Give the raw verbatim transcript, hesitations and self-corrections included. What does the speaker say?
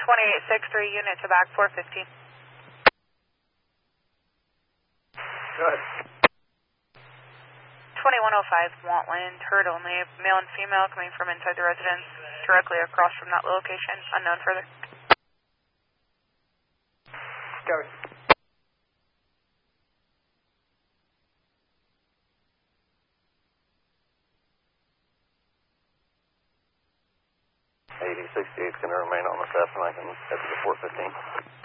twenty-eight six three, unit to back four fifteen. Good. twenty-one oh five, Wantland, heard only, male and female coming from inside the residence, directly across from that location, unknown further. Copy. eighty sixty-eight is going to remain on the Cessna. I can head to the four fifteen.